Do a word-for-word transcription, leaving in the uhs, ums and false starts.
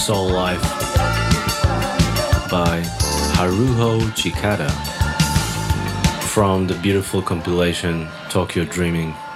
Soul Life by Haruho Chikata from the beautiful compilation Tokyo Dreaming.